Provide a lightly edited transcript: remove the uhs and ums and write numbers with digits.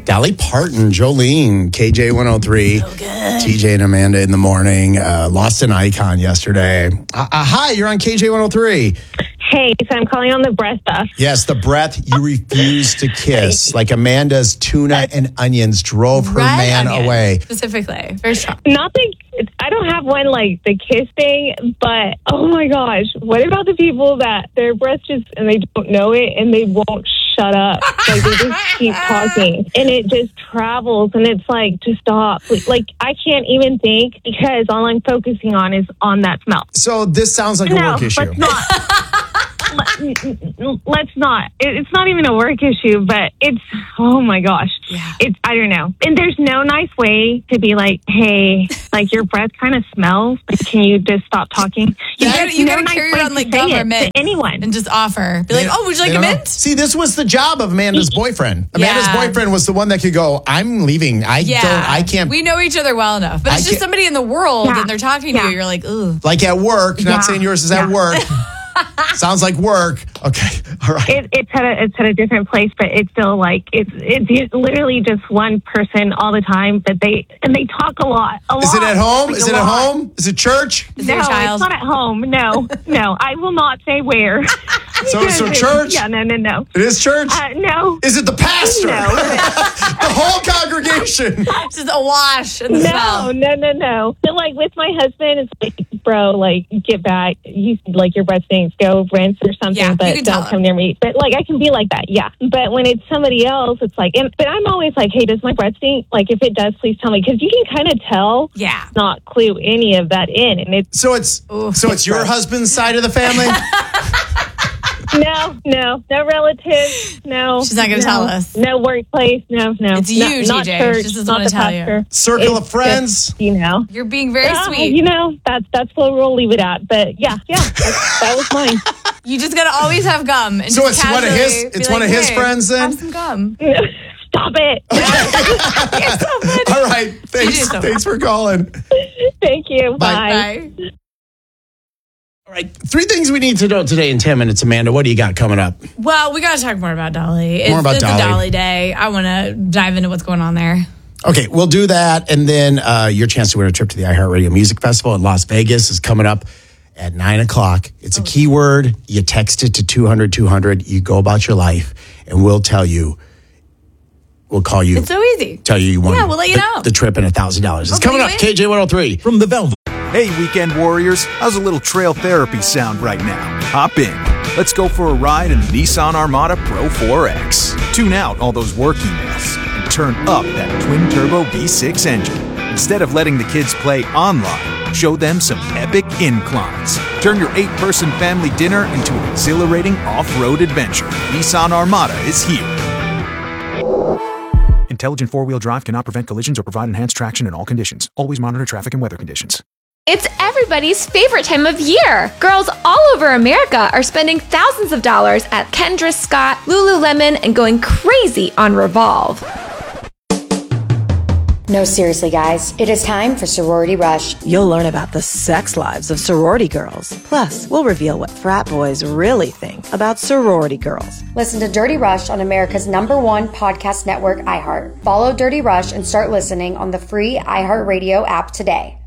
Dolly Parton, Jolene, KJ103, TJ and Amanda in the morning. Lost an icon yesterday. Hi, you're on KJ103. Hey, so I'm calling on the breath stuff. Yes, the breath you refuse to kiss. Like Amanda's tuna and onions drove her man away. Specifically. Very strong. I don't have one like the kiss thing, but oh my gosh, what about the people that their breath just, and they don't know it and they won't shut up. Like they just keep talking and it just travels and it's like, to stop. Like I can't even think because all I'm focusing on is on that smell. So this sounds like a work issue. Let's not. Let's not. It's not even a work issue, but it's, oh my gosh. Yeah. It's, I don't know. And there's no nice way to be like, hey, like your breath kind of smells, but can you just stop talking? You gotta carry around like gum or mint to anyone. And just offer. Be like, oh, would you like a mint? See, this was the job of Amanda's boyfriend. Amanda's boyfriend was the one that could go, I'm leaving. I can't. We know each other well enough. But it's just somebody in the world and they're talking to you. You're like, ooh. Like at work. Not saying yours is at work. Sounds like work. Okay, all right. It's at a different place, but it's still like it's literally just one person all the time. But they talk a lot. Is it at home? Like is it at home? Is it church? No, it's not at home. No. I will not say where. So church? Yeah, no. It is church? No. Is it the pastor? No. The whole congregation? It's just a wash in the smell. No. So like with my husband, it's like, bro, like get back. You like your breath stinks. Go rinse or something, but don't come near me. But like I can be like that, yeah. But when it's somebody else, it's like. But I'm always like, hey, does my breath stink? Like if it does, please tell me, because you can kind of tell. Yeah. Not clue any of that in, and it's so it's your husband's side of the family. No relatives. No, she's not going to tell us. No workplace. No. It's you, TJ. Not church. She doesn't want to tell you. Circle of friends. Just, you're being very sweet. That's where we'll leave it at. But yeah, that was mine. You just got to always have gum. And so it's one of his. It's one of his friends then. Have some gum. Stop it. You're so funny. All right. Thanks for calling. Thank you. Bye. All right, 3 things we need to know today in 10 minutes, Amanda. What do you got coming up? Well, we got to talk more about Dolly. It's Dolly. a Dolly day. I want to dive into what's going on there. Okay, we'll do that. And then your chance to win a trip to the iHeartRadio Music Festival in Las Vegas is coming up at 9 o'clock. It's a keyword. You text it to 200-200. You go about your life, and we'll tell you. We'll call you. It's so easy. Tell you won. Yeah, we'll let you know. The trip and $1,000. It's coming up. KJ103 from the Velvet. Hey, weekend warriors. How's a little trail therapy sound right now? Hop in. Let's go for a ride in the Nissan Armada Pro 4X. Tune out all those work emails and turn up that twin-turbo V6 engine. Instead of letting the kids play online, show them some epic inclines. Turn your 8-person family dinner into an exhilarating off-road adventure. Nissan Armada is here. Intelligent 4-wheel drive cannot prevent collisions or provide enhanced traction in all conditions. Always monitor traffic and weather conditions. It's everybody's favorite time of year. Girls all over America are spending thousands of dollars at Kendra Scott, Lululemon, and going crazy on Revolve. No, seriously, guys. It is time for Sorority Rush. You'll learn about the sex lives of sorority girls. Plus, we'll reveal what frat boys really think about sorority girls. Listen to Dirty Rush on America's #1 podcast network, iHeart. Follow Dirty Rush and start listening on the free iHeartRadio app today.